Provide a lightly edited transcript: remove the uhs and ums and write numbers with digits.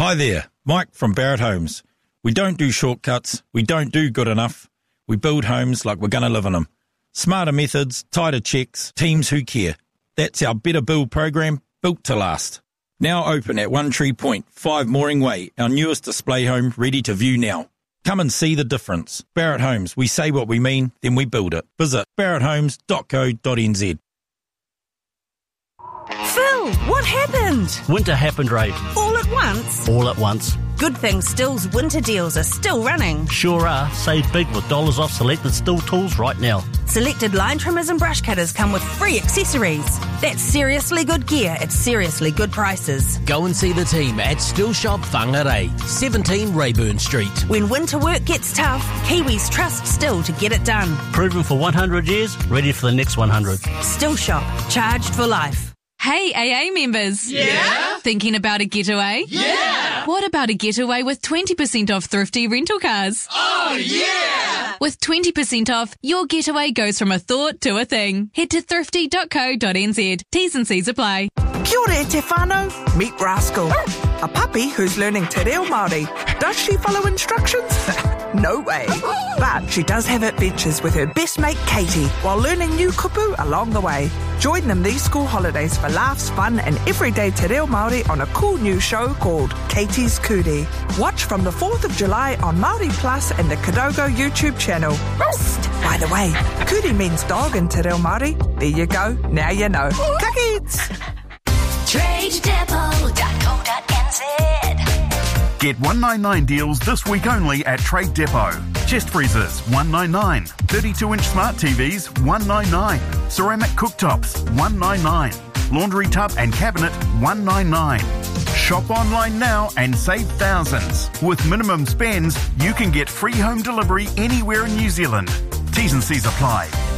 Hi there, Mike from Barrett Homes. We don't do shortcuts, we don't do good enough. We build homes like we're going to live in them. Smarter methods, tighter checks, teams who care. That's our Better Build program, built to last. Now open at One Tree Point, 5 Mooring Way, our newest display home ready to view now. Come and see the difference. Barrett Homes, we say what we mean, then we build it. Visit barretthomes.co.nz. Phil, what happened? Winter happened, Ray. All at once? All at once. Good thing Still's winter deals are still running. Sure are. Save big with dollars off selected Still tools right now. Selected line trimmers and brush cutters come with free accessories. That's seriously good gear at seriously good prices. Go and see the team at Still Shop Whangarei, 17 Rayburn Street. When winter work gets tough, Kiwis trust Still to get it done. Proven for 100 years, ready for the next 100. Still Shop, charged for life. Hey, AA members. Yeah? Thinking about a getaway? Yeah! What about a getaway with 20% off thrifty rental cars? Oh, yeah! With 20% off, your getaway goes from a thought to a thing. Head to thrifty.co.nz. T's and C's apply. Kia ora e te whānau, meet Rascal, a puppy who's learning te reo Māori. Does she follow instructions? No way. But she does have adventures with her best mate Katie while learning new kupu along the way. Join them these school holidays for laughs, fun and everyday te reo Māori on a cool new show called Katie's Kuri. Watch from the 4th of July on Māori Plus and the Kadogo YouTube channel. By the way, Kuri means dog in te reo Māori. There you go, now you know. Ka kids! TradeDepot.co.nz. Get 199 deals this week only at Trade Depot. Chest freezers, $199. 32-inch smart TVs, $199. Ceramic cooktops, $199. Laundry tub and cabinet, $199. Shop online now and save thousands. With minimum spends, you can get free home delivery anywhere in New Zealand. T's and C's apply.